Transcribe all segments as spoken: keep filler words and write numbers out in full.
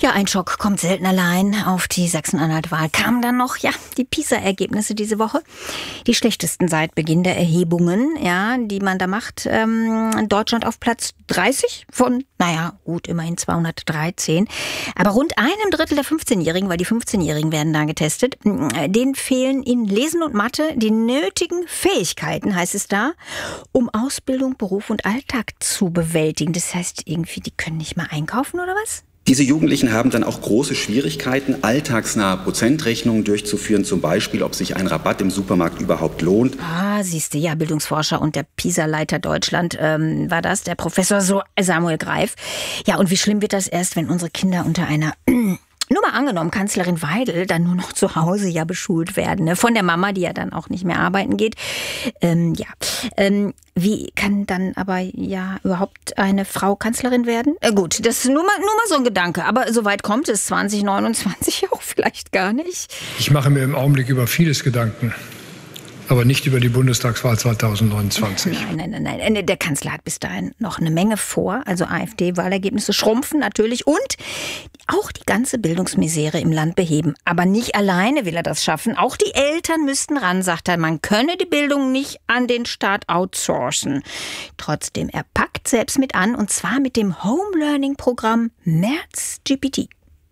Ja, ein Schock kommt selten allein. Auf die Sachsen-Anhalt-Wahl kamen dann noch, ja, die PISA-Ergebnisse diese Woche. Die schlechtesten seit Beginn der Erhebungen, ja, die man da macht. Ähm, Deutschland auf Platz dreißig von, naja, gut, immerhin zweihundertdreizehn. Aber rund einem Drittel der fünfzehnjährigen, weil die fünfzehnjährigen werden da getestet, denen fehlen in Lesen und Mathe die nötigen Fähigkeiten, heißt es da, um Ausbildung, Beruf und Alltag zu bewältigen. Das heißt irgendwie, die können nicht mal einkaufen oder was? Diese Jugendlichen haben dann auch große Schwierigkeiten, alltagsnahe Prozentrechnungen durchzuführen, zum Beispiel, ob sich ein Rabatt im Supermarkt überhaupt lohnt. Ah, siehst du, ja, Bildungsforscher und der PISA-Leiter Deutschland ähm, war das, der Professor Samuel Greif. Ja, und wie schlimm wird das erst, wenn unsere Kinder unter einer... Nur mal angenommen, Kanzlerin Weidel dann nur noch zu Hause ja beschult werden, ne? Von der Mama, die ja dann auch nicht mehr arbeiten geht. Ähm, ja, ähm, wie kann dann aber ja überhaupt eine Frau Kanzlerin werden? Äh, gut, das ist nur mal, nur mal so ein Gedanke. Aber so weit kommt es zwanzig neunundzwanzig auch vielleicht gar nicht. Ich mache mir im Augenblick über vieles Gedanken. Aber nicht über die Bundestagswahl zweitausendneunundzwanzig. Nein, nein, nein, nein. Der Kanzler hat bis dahin noch eine Menge vor. Also AfD-Wahlergebnisse schrumpfen natürlich. Und auch die ganze Bildungsmisere im Land beheben. Aber nicht alleine will er das schaffen. Auch die Eltern müssten ran, sagt er. Man könne die Bildung nicht an den Staat outsourcen. Trotzdem, er packt selbst mit an. Und zwar mit dem Home-Learning-Programm MerzGPT.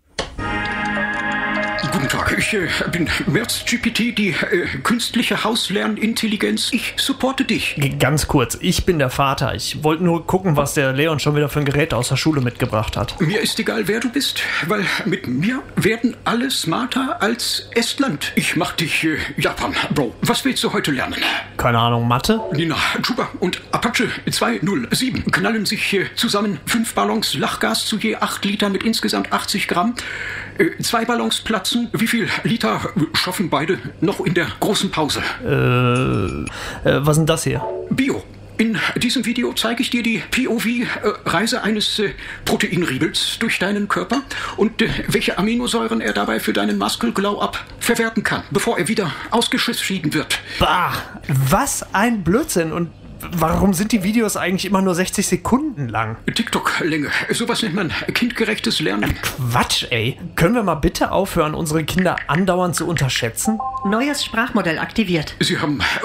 Guten Tag, ich äh, bin MerzGPT, die äh, künstliche Hauslernintelligenz. Ich supporte dich. Ganz kurz, ich bin der Vater. Ich wollte nur gucken, was der Leon schon wieder für ein Gerät aus der Schule mitgebracht hat. Mir ist egal, wer du bist, weil mit mir werden alle smarter als Estland. Ich mach dich äh, Japan, Bro. Was willst du heute lernen? Keine Ahnung, Mathe? Nina, Juba und Apache zwei null sieben knallen sich äh, zusammen. Fünf Ballons Lachgas zu je acht Liter mit insgesamt achtzig Gramm. Äh, zwei Ballons platzen. Wie viel Liter schaffen beide noch in der großen Pause? Äh, äh was ist denn das hier? Bio. In diesem Video zeige ich dir die P O V-Reise eines äh, Proteinriegels durch deinen Körper und äh, welche Aminosäuren er dabei für deinen Muscle Glow-Up verwerten kann, bevor er wieder ausgeschieden wird. Bah, was ein Blödsinn. Und warum sind die Videos eigentlich immer nur sechzig Sekunden lang? TikTok-Länge. Sowas nennt man kindgerechtes Lernen. Quatsch, ey. Können wir mal bitte aufhören, unsere Kinder andauernd zu unterschätzen? Neues Sprachmodell aktiviert. Sie haben